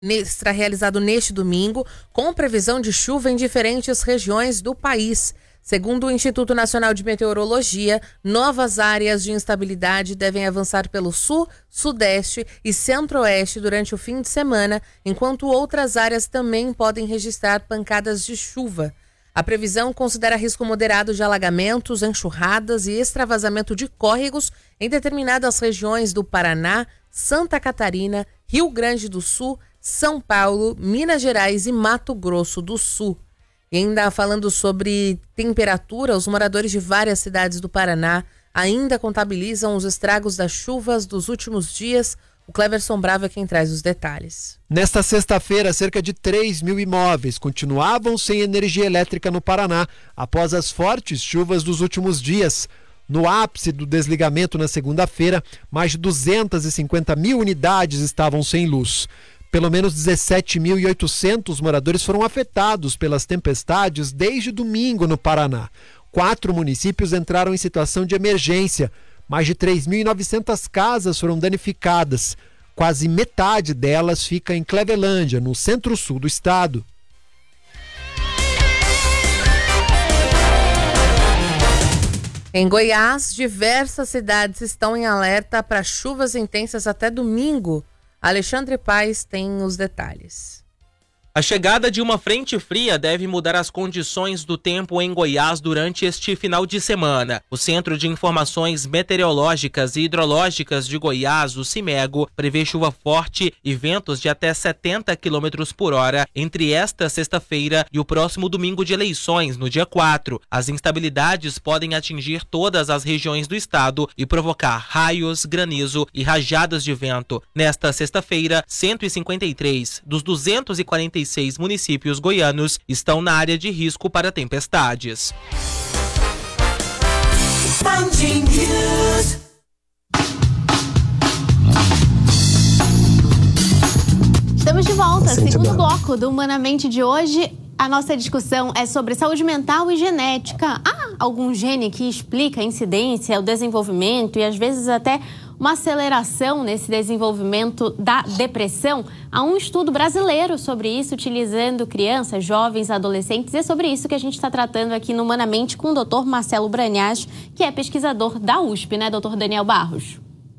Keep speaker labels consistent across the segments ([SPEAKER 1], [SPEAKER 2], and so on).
[SPEAKER 1] será realizado neste domingo, com previsão de chuva em diferentes regiões do país. Segundo o Instituto Nacional de Meteorologia, novas áreas de instabilidade devem avançar pelo sul, sudeste e centro-oeste durante o fim de semana, enquanto outras áreas também podem registrar pancadas de chuva. A previsão considera risco moderado de alagamentos, enxurradas e extravasamento de córregos em determinadas regiões do Paraná, Santa Catarina, Rio Grande do Sul, São Paulo, Minas Gerais e Mato Grosso do Sul. E ainda falando sobre temperatura, os moradores de várias cidades do Paraná ainda contabilizam os estragos das chuvas dos últimos dias. O Cleverson Bravo é quem traz os detalhes.
[SPEAKER 2] Nesta sexta-feira, cerca de 3 mil imóveis continuavam sem energia elétrica no Paraná após as fortes chuvas dos últimos dias. No ápice do desligamento na segunda-feira, mais de 250 mil unidades estavam sem luz. Pelo menos 17.800 moradores foram afetados pelas tempestades desde domingo no Paraná. 4 municípios entraram em situação de emergência. Mais de 3.900 casas foram danificadas. Quase metade delas fica em Clevelândia, no centro-sul do estado.
[SPEAKER 1] Em Goiás, diversas cidades estão em alerta para chuvas intensas até domingo. Alexandre Paes tem os detalhes.
[SPEAKER 3] A chegada de uma frente fria deve mudar as condições do tempo em Goiás durante este final de semana. O Centro de Informações Meteorológicas e Hidrológicas de Goiás, o CIMEGO, prevê chuva forte e ventos de até 70 km por hora entre esta sexta-feira e o próximo domingo de eleições, no dia 4. As instabilidades podem atingir todas as regiões do estado e provocar raios, granizo e rajadas de vento. Nesta sexta-feira, 153 dos 246 municípios goianos estão na área de risco para tempestades.
[SPEAKER 4] Estamos de volta, segundo bloco do Humanamente de hoje. A nossa discussão é sobre saúde mental e genética. Há algum gene que explica a incidência, o desenvolvimento e às vezes até uma aceleração nesse desenvolvimento da depressão? Há um estudo brasileiro sobre isso, utilizando crianças, jovens, adolescentes. E é sobre isso que a gente está tratando aqui no Humanamente com o Dr. Marcelo Bragnache, que é pesquisador da USP, né, Dr. Daniel Barros?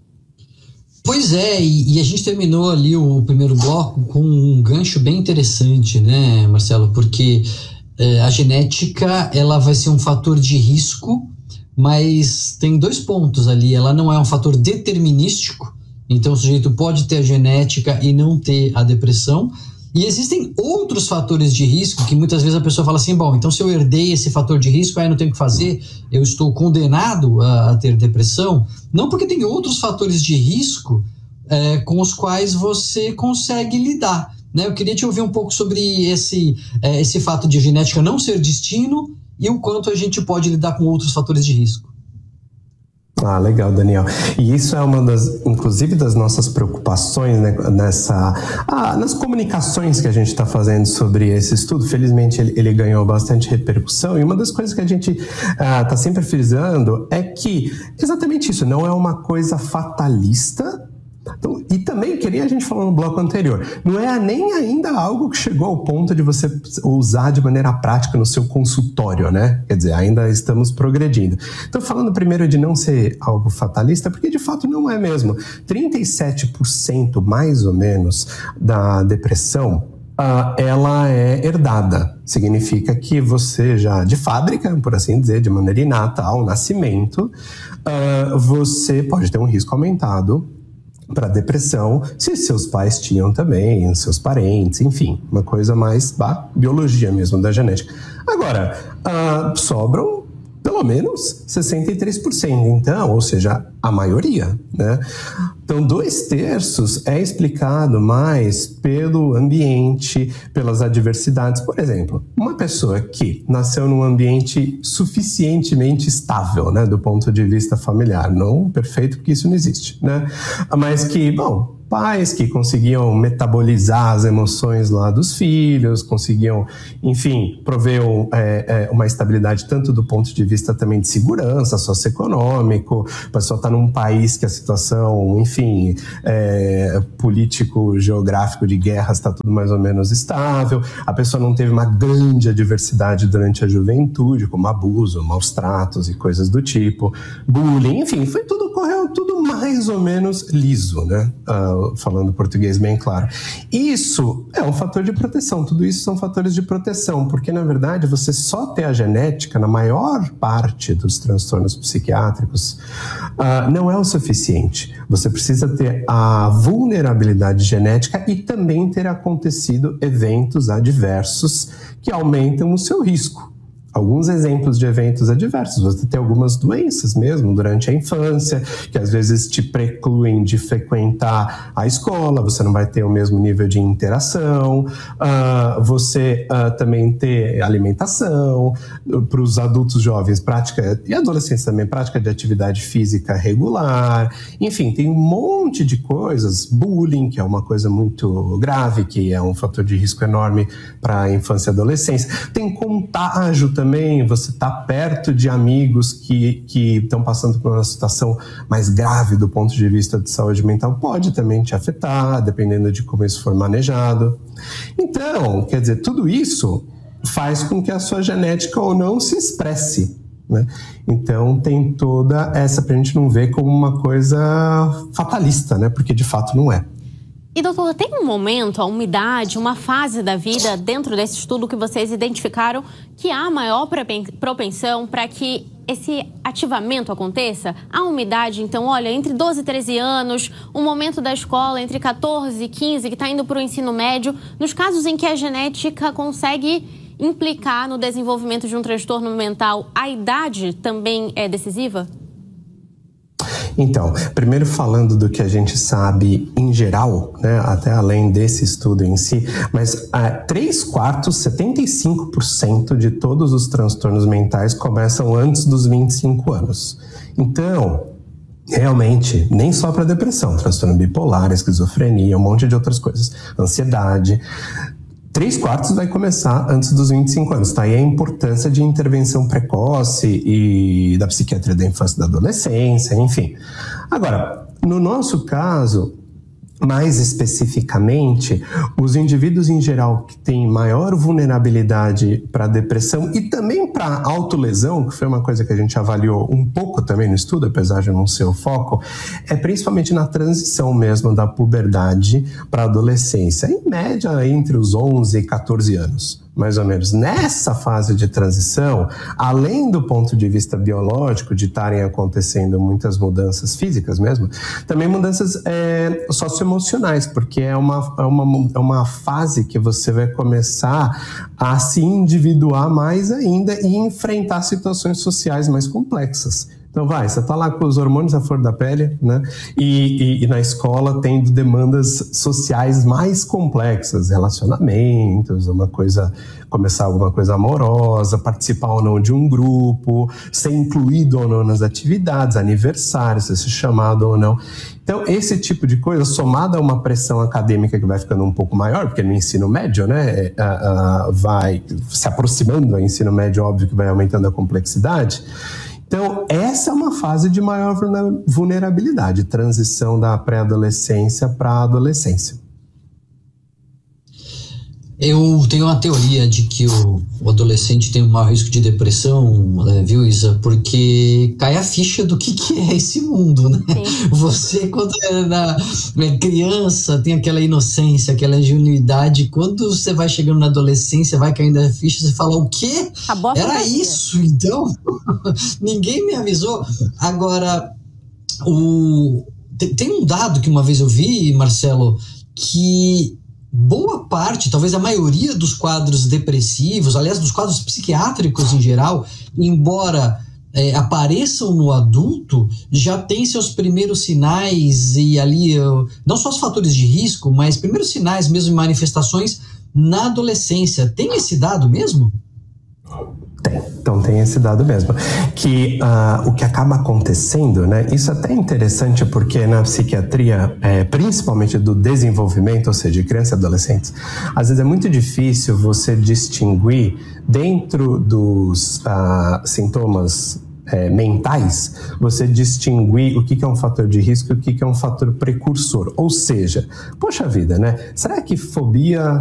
[SPEAKER 5] Pois é, e a gente terminou ali o primeiro bloco com um gancho bem interessante, né, Marcelo? Porque a genética, ela vai ser um fator de risco, mas tem 2 pontos ali. Ela não é um fator determinístico, então o sujeito pode ter a genética e não ter a depressão. E existem outros fatores de risco que muitas vezes a pessoa fala assim, bom, então se eu herdei esse fator de risco, aí eu não tenho o que fazer, eu estou condenado a ter depressão. Não, porque tem outros fatores de risco com os quais você consegue lidar, né? Eu queria te ouvir um pouco sobre esse fato de genética não ser destino e o quanto a gente pode lidar com outros fatores de risco.
[SPEAKER 6] Ah, legal, Daniel. E isso é uma inclusive, das nossas preocupações, né, nas comunicações que a gente está fazendo sobre esse estudo. Felizmente, ele ganhou bastante repercussão. E uma das coisas que a gente está sempre frisando é que exatamente isso, não é uma coisa fatalista. Então, e também, a gente falou no bloco anterior, não é nem ainda algo que chegou ao ponto de você usar de maneira prática no seu consultório, né? Quer dizer, ainda estamos progredindo. Então, falando primeiro de não ser algo fatalista, porque de fato não é mesmo. 37% mais ou menos da depressão, ela é herdada. Significa que você já, de fábrica, por assim dizer, de maneira inata ao nascimento, você pode ter um risco aumentado para depressão, se seus pais tinham também, seus parentes, enfim, uma coisa mais da biologia mesmo, da genética. Agora, sobram pelo menos 63%, então, ou seja, a maioria, né? Então, 2/3 é explicado mais pelo ambiente, pelas adversidades. Por exemplo, uma pessoa que nasceu num ambiente suficientemente estável, né, do ponto de vista familiar, não perfeito, porque isso não existe, né? Mas que, bom, pais que conseguiam metabolizar as emoções lá dos filhos, conseguiam, enfim, prover uma estabilidade tanto do ponto de vista também de segurança socioeconômico. A pessoa está num país que a situação, enfim, político, geográfico de guerras está tudo mais ou menos estável. A pessoa não teve uma grande adversidade durante a juventude, como abuso, maus tratos e coisas do tipo, bullying, enfim, correu tudo mais ou menos liso, né? Falando português bem claro. Isso é um fator de proteção, tudo isso são fatores de proteção, porque na verdade você só ter a genética na maior parte dos transtornos psiquiátricos não é o suficiente. Você precisa ter a vulnerabilidade genética e também ter acontecido eventos adversos que aumentam o seu risco. Alguns exemplos de eventos adversos, você tem algumas doenças mesmo durante a infância, que às vezes te precluem de frequentar a escola, você não vai ter o mesmo nível de interação, você também ter alimentação, para os adultos jovens, prática, e adolescentes também, prática de atividade física regular, enfim, tem um monte de coisas, bullying, que é uma coisa muito grave, que é um fator de risco enorme para a infância e adolescência, tem contágio também, você está perto de amigos que estão passando por uma situação mais grave do ponto de vista de saúde mental, pode também te afetar, dependendo de como isso for manejado. Então, quer dizer, tudo isso faz com que a sua genética ou não se expresse, né? Então tem toda essa, pra gente não ver como uma coisa fatalista, né? Porque de fato não é.
[SPEAKER 4] E, doutor, tem um momento, uma idade, uma fase da vida dentro desse estudo que vocês identificaram que há maior propensão para que esse ativamento aconteça? Há uma idade, então, olha, entre 12 e 13 anos, um momento da escola entre 14 e 15, que está indo para o ensino médio, nos casos em que a genética consegue implicar no desenvolvimento de um transtorno mental, a idade também é decisiva?
[SPEAKER 6] Então, primeiro falando do que a gente sabe em geral, né, até além desse estudo em si, mas 3/4, 75% de todos os transtornos mentais começam antes dos 25 anos. Então, realmente, nem só para depressão, transtorno bipolar, esquizofrenia, um monte de outras coisas, ansiedade, 3/4 vai começar antes dos 25 anos, tá? E a importância de intervenção precoce e da psiquiatria da infância e da adolescência, enfim. Agora, no nosso caso, mais especificamente, os indivíduos em geral que têm maior vulnerabilidade para depressão e também para autolesão, que foi uma coisa que a gente avaliou um pouco também no estudo, apesar de não ser o foco, é principalmente na transição mesmo da puberdade para a adolescência, em média entre os 11 e 14 anos. Mais ou menos. Nessa fase de transição, além do ponto de vista biológico, de estarem acontecendo muitas mudanças físicas mesmo, também mudanças socioemocionais, porque é uma fase que você vai começar a se individuar mais ainda e enfrentar situações sociais mais complexas. Então você tá lá com os hormônios à flor da pele, né? E na escola tendo demandas sociais mais complexas, relacionamentos, começar alguma coisa amorosa, participar ou não de um grupo, ser incluído ou não nas atividades, aniversários, ser chamado ou não. Então, esse tipo de coisa, somada a uma pressão acadêmica que vai ficando um pouco maior, porque no ensino médio, né, vai se aproximando do ensino médio, óbvio que vai aumentando a complexidade. Então, essa é uma fase de maior vulnerabilidade, transição da pré-adolescência para a adolescência.
[SPEAKER 5] Eu tenho uma teoria de que o adolescente tem um maior risco de depressão, viu, Isa? Porque cai a ficha do que é esse mundo, né? Sim. Você, quando é criança, tem aquela inocência, aquela ingenuidade. Quando você vai chegando na adolescência, vai caindo a ficha, você fala, o quê? Era isso, então? Ninguém me avisou. Agora, tem um dado que uma vez eu vi, Marcelo, que boa parte, talvez a maioria dos quadros depressivos, aliás, dos quadros psiquiátricos em geral, embora apareçam no adulto, já tem seus primeiros sinais e ali, não só os fatores de risco, mas primeiros sinais mesmo, manifestações na adolescência. Tem esse dado mesmo?
[SPEAKER 6] Então tem esse dado mesmo, que o que acaba acontecendo, né, isso é até interessante porque na psiquiatria, principalmente do desenvolvimento, ou seja, de crianças e adolescentes, às vezes é muito difícil você distinguir dentro dos sintomas mentais, você distinguir o que é um fator de risco e o que é um fator precursor. Ou seja, poxa vida, né? Será que fobia